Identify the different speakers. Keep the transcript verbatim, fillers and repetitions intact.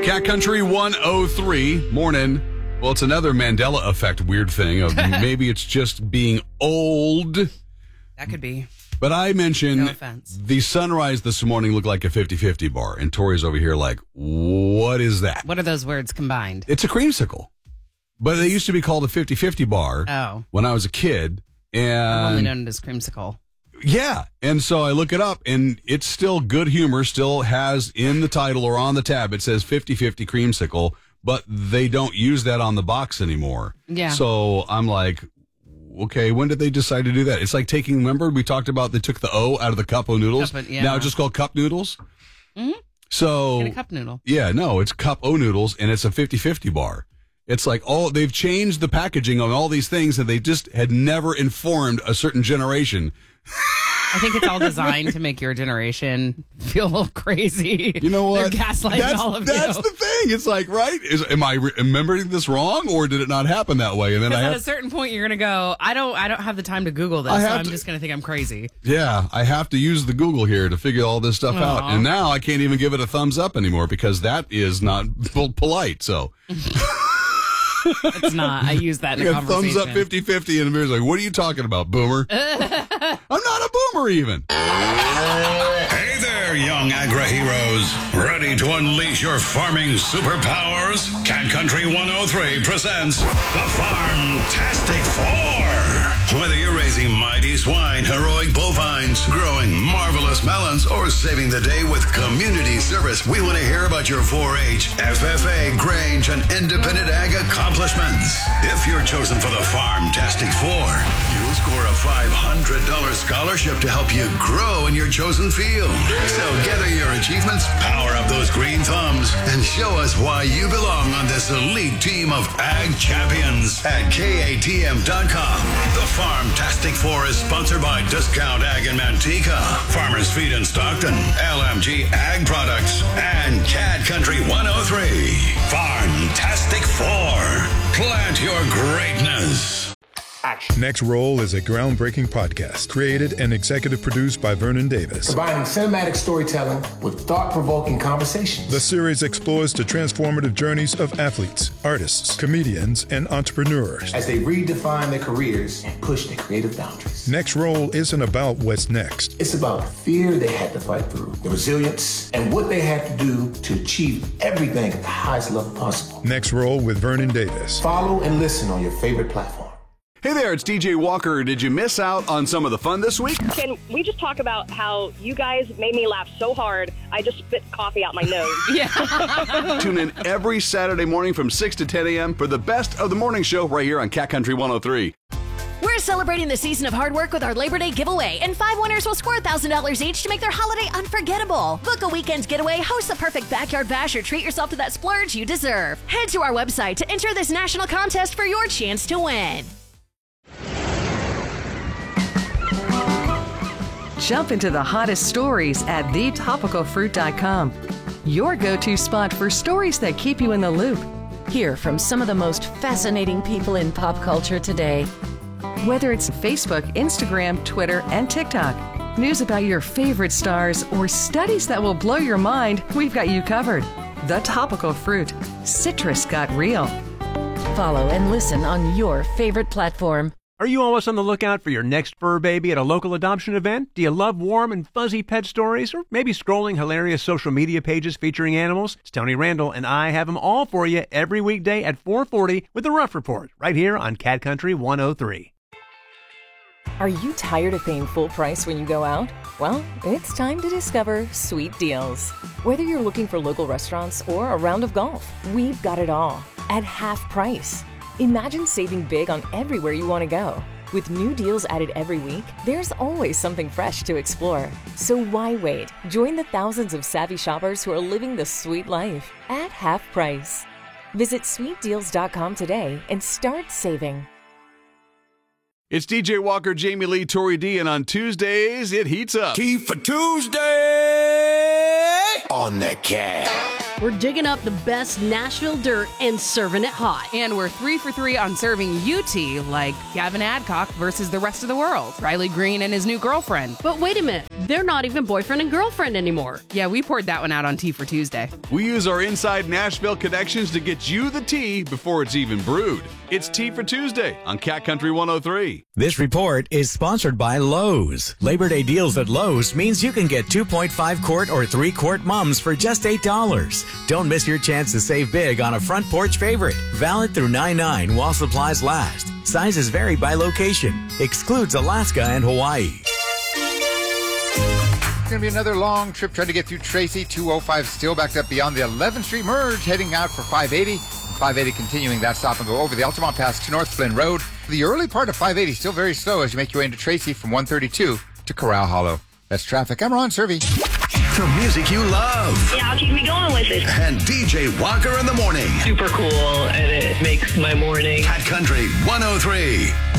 Speaker 1: Cat Country one oh three, morning. Well, it's another Mandela effect weird thing of maybe it's just being old.
Speaker 2: That could be.
Speaker 1: But I mentioned
Speaker 2: No offense.
Speaker 1: the sunrise this morning looked like a fifty-fifty bar. And Tori's over here like, what is that?
Speaker 2: What are those words combined?
Speaker 1: It's a creamsicle. But they used to be called a fifty-fifty bar
Speaker 2: Oh.
Speaker 1: when I was a kid. And
Speaker 2: I've only known it as creamsicle.
Speaker 1: yeah. And so I look it up, and it's still good humor, still has in the title or on the tab, it says fifty-fifty creamsicle, but they don't use that on the box anymore.
Speaker 2: Yeah.
Speaker 1: So I'm like, okay, when did they decide to do that? It's like taking, remember we talked about they took the O out of the cup of noodles?
Speaker 2: Cup of- yeah.
Speaker 1: Now it's just called cup noodles?
Speaker 2: Mm-hmm.
Speaker 1: So,
Speaker 2: Get a cup noodle.
Speaker 1: yeah, no, it's cup O noodles, and it's a fifty-fifty bar. It's like, all they've changed the packaging on all these things, and they just had never informed a certain generation.
Speaker 2: I think it's all designed to make your generation feel a little crazy.
Speaker 1: You know what?
Speaker 2: They're gaslighting
Speaker 1: that's,
Speaker 2: all of
Speaker 1: that's
Speaker 2: you.
Speaker 1: the thing. It's like, right? Is, am I re- remembering this wrong, or did it not happen that way? And then I
Speaker 2: Because at
Speaker 1: have,
Speaker 2: a certain point, you're going to go, I don't I don't have the time to Google this,
Speaker 1: I
Speaker 2: so
Speaker 1: have
Speaker 2: I'm
Speaker 1: to-
Speaker 2: just going to think I'm crazy.
Speaker 1: yeah, I have to use the Google here to figure all this stuff out.
Speaker 2: Aw.
Speaker 1: And now I can't even give it a thumbs up anymore because that is not pol- polite. So
Speaker 2: It's not. I use that in
Speaker 1: I
Speaker 2: a
Speaker 1: got thumbs
Speaker 2: conversation.
Speaker 1: up fifty-fifty, and the mirror's like, what are you talking about, boomer? I'm not a boomer even.
Speaker 3: Hey there, young agri-heroes. Ready to unleash your farming superpowers? Cat Country one oh three presents the Farm-tastic Four. Whether you're raising mighty swine, heroic bovines, growing marvelous melons, or saving the day with community service, we want to hear about your four H, F F A, Grange, and independent ag accomplishments. If you're chosen for the Farm-tastic Four, you'll score a five hundred dollars scholarship to help you grow in your chosen field. So gather your achievements, power up those green thumbs, and show us why you belong on this elite team of ag champions at K A T M dot com. The Farm-tastic Four is sponsored by Discount Ag in Manteca, Farmers Feed in Stockton, L M G Ag Products, and Cat Country one oh three. Farm-tastic Four. Plant your greatness.
Speaker 4: Next Roll is a groundbreaking podcast created and executive produced by Vernon Davis.
Speaker 5: Combining cinematic storytelling with thought-provoking conversations.
Speaker 4: The series explores the transformative journeys of athletes, artists, comedians, and entrepreneurs.
Speaker 5: As they redefine their careers and push their creative boundaries.
Speaker 4: Next Roll isn't about what's next.
Speaker 5: It's about the fear they had to fight through, the resilience, and what they had to do to achieve everything at the highest level possible.
Speaker 4: Next Roll with Vernon Davis.
Speaker 5: Follow and listen on your favorite platform.
Speaker 1: Hey there, it's D J Walker. Did you miss out on some of the fun this week?
Speaker 6: Can we just talk about how you guys made me laugh so hard, I just spit coffee out my nose?
Speaker 2: Yeah.
Speaker 1: Tune in every Saturday morning from six to ten a.m. for the best of the morning show right here on Cat Country one oh three.
Speaker 7: We're celebrating the season of hard work with our Labor Day giveaway, and five winners will score one thousand dollars each to make their holiday unforgettable. Book a weekend's getaway, host the perfect backyard bash, or treat yourself to that splurge you deserve. Head to our website to enter this national contest for your chance to win.
Speaker 8: Jump into the hottest stories at the topical fruit dot com. Your go-to spot for stories that keep you in the loop.
Speaker 9: Hear from some of the most fascinating people in pop culture today.
Speaker 8: Whether it's Facebook, Instagram, Twitter, and TikTok, news about your favorite stars, or studies that will blow your mind, we've got you covered. The Topical Fruit. Citrus got real.
Speaker 9: Follow and listen on your favorite platform.
Speaker 10: Are you always on the lookout for your next fur baby at a local adoption event? Do you love warm and fuzzy pet stories? Or maybe scrolling hilarious social media pages featuring animals? It's Tony Randall, and I have them all for you every weekday at four forty with The Rough Report, right here on Cat Country one oh three.
Speaker 11: Are you tired of paying full price when you go out? Well, it's time to discover Sweet Deals. Whether you're looking for local restaurants or a round of golf, we've got it all at half price. Imagine saving big on everywhere you want to go. With new deals added every week, there's always something fresh to explore. So why wait? Join the thousands of savvy shoppers who are living the sweet life at half price. Visit sweet deals dot com today and start saving.
Speaker 1: It's D J Walker, Jamie Lee, Tori D, and on Tuesdays, it heats up.
Speaker 5: Key for Tuesday on the Cat.
Speaker 12: We're digging up the best Nashville dirt and serving it hot.
Speaker 2: And we're three for three on serving you tea, like Gavin Adcock versus the rest of the world, Riley Green and his new girlfriend.
Speaker 12: But wait a minute, they're not even boyfriend and girlfriend anymore.
Speaker 2: Yeah, we poured that one out on Tea for Tuesday.
Speaker 1: We use our inside Nashville connections to get you the tea before it's even brewed. It's Tea for Tuesday on Cat Country one oh three.
Speaker 13: This report is sponsored by Lowe's. Labor Day deals at Lowe's means you can get two point five quart or three quart mums for just eight dollars. Don't miss your chance to save big on a front porch favorite. Valid through nine nine while supplies last. Sizes vary by location. Excludes Alaska and Hawaii.
Speaker 14: It's going to be another long trip trying to get through Tracy. two oh five still backed up beyond the eleventh Street merge, heading out for five eighty. five eighty continuing that stop and go over the Altamont Pass to North Flynn Road. The early part of five eighty still very slow as you make your way into Tracy from one thirty-two to Corral Hollow. That's traffic. I'm Ron Servey.
Speaker 3: The music you love.
Speaker 6: Yeah, I'll keep me going with it.
Speaker 3: And D J Walker in the morning.
Speaker 15: Super cool, and it makes my morning.
Speaker 3: Cat Country one oh three.